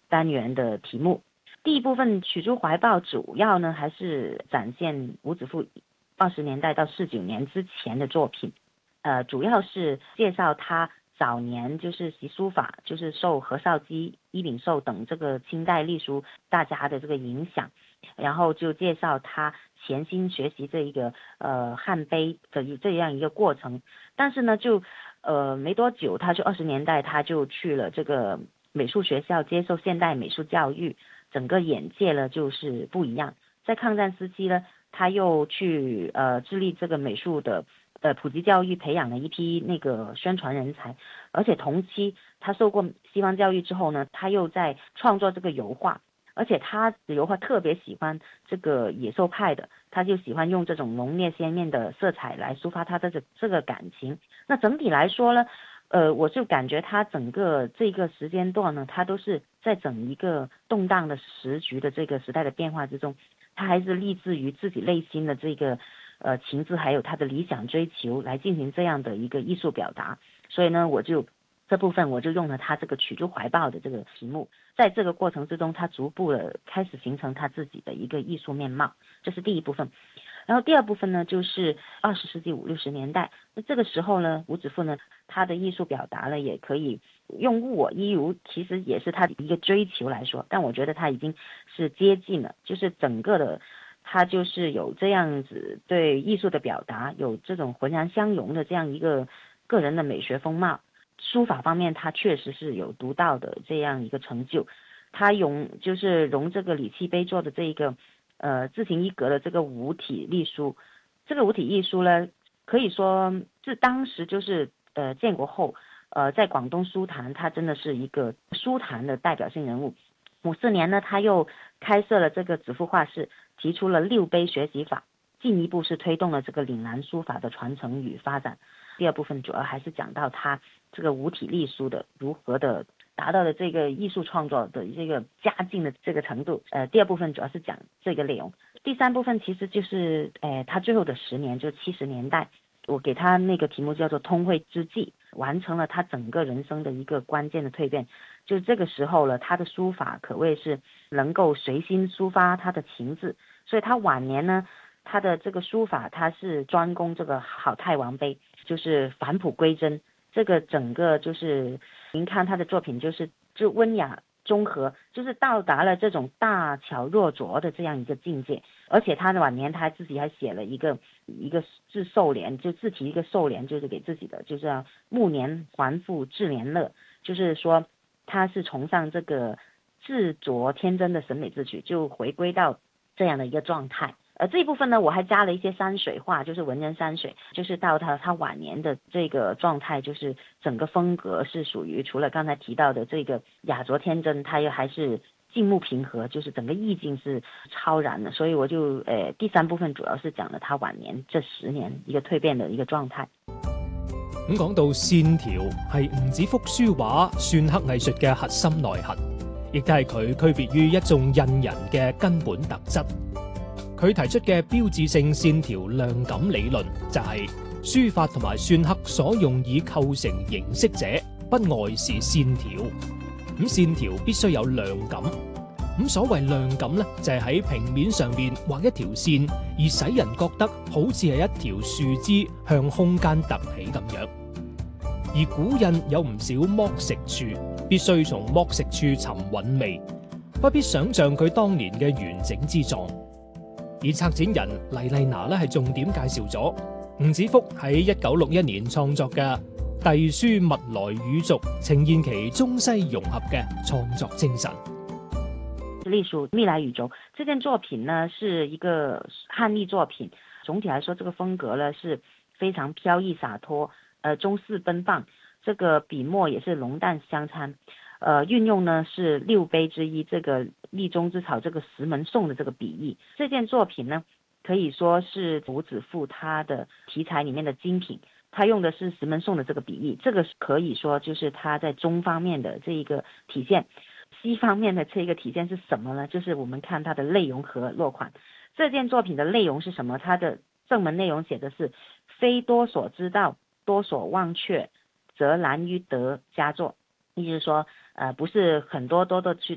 单元的题目。第一部分取诸怀抱主要呢还是展现伍子胥20年代到49年之前的作品，主要是介绍他早年就是习书法，就是受何绍基、伊秉寿等这个清代隶书大家的这个影响，然后就介绍他潜心学习这一个汉碑的这样一个过程。但是呢就没多久，他就20年代他就去了这个美术学校接受现代美术教育，整个眼界呢就是不一样。在抗战时期呢，他又去致力这个美术的普及教育，培养了一批那个宣传人才。而且同期他受过西方教育之后呢，他又在创作这个油画，而且他的油画特别喜欢这个野兽派的，他就喜欢用这种浓烈鲜艳的色彩来抒发他的这个感情。那整体来说呢，我就感觉他整个这个时间段呢，他都是在整一个动荡的时局的这个时代的变化之中，他还是立志于自己内心的这个情志，还有他的理想追求来进行这样的一个艺术表达。所以呢，这部分我就用了他这个取诸怀抱的这个题目，在这个过程之中，他逐步的开始形成他自己的一个艺术面貌，这是第一部分。然后第二部分呢，就是20世纪50、60年代。那这个时候呢，伍子胥呢，他的艺术表达呢，也可以用物我一如，其实也是他的一个追求来说，但我觉得他已经是接近了，就是整个的他就是有这样子对艺术的表达，有这种浑然相融的这样一个个人的美学风貌。书法方面他确实是有独到的这样一个成就，他融这个李器碑做的这一个字形一格的这个五体隶书。这个五体隶书呢，可以说自当时就是建国后在广东书坛他真的是一个书坛的代表性人物。54年呢，他又开设了这个子父画室，提出了6碑学习法，进一步是推动了这个岭南书法的传承与发展。第二部分主要还是讲到他这个五体隶书的如何的达到了这个艺术创作的这个佳境的这个程度。第二部分主要是讲这个内容。第三部分其实就是他最后的10年，就70年代，我给他那个题目叫做通惠之际，完成了他整个人生的一个关键的蜕变。就这个时候了，他的书法可谓是能够随心抒发他的情志，所以他晚年呢，他的这个书法他是专攻这个好太王碑，就是返璞归真。这个整个就是您看他的作品就温雅中和，就是到达了这种大巧若拙的这样一个境界。而且他的晚年他自己还写了一个自寿联，就自题一个寿联，就是给自己的，就是要暮年还复至年乐，就是说他是崇尚这个自着天真的审美秩序，就回归到这样的一个状态。这一部分呢，我还加了一些山水画，就是文人山水，就是到他晚年的这个状态，就是整个风格是属于除了刚才提到的这个雅拙天真，他又还是静穆平和，就是整个意境是超然的。所以我就第三部分主要是講了他晚年這10年一個蛻變的一個狀態。 咁講到線條係吳子胥書畫篆刻藝術嘅核心內核，亦都係佢區別於一眾印人嘅根本特質。佢提出嘅標誌性線條量感理論就係書法同埋篆刻所用以構成形式者，不外是線條。咁線條必須有量感。咁所謂量感呢，就係喺平面上邊畫一條線，而使人覺得好似係一條樹枝向空間突起咁樣。而古印有唔少剝蝕處，必須從剝蝕處尋韻味，不必想像佢當年嘅完整之狀。而策展人黎麗娜咧係重點介紹咗吳子胥喺1961年創作嘅《隸書物來語續》，呈現其中西融合嘅創作精神。 隶書《密來語軸》這件作品呢，是一個漢隸作品。總體來說，這個風格呢是非常飄逸灑脫，中式奔放，這個筆墨也是濃淡相參。運用呢是6碑之一這個立中之草這個石門頌的這個筆意。這件作品呢可以說是伍子胥他的題材裡面的精品，他用的是石門頌的這個筆意，這個可以說就是他在中方面的這一個體現。西方面的這個體現是什麼呢？就是我們看它的內容和落款。這件作品的內容是什麼？它的正文內容寫的是非多所知道，多所忘卻，則難於得佳作。意思是說不是很多都去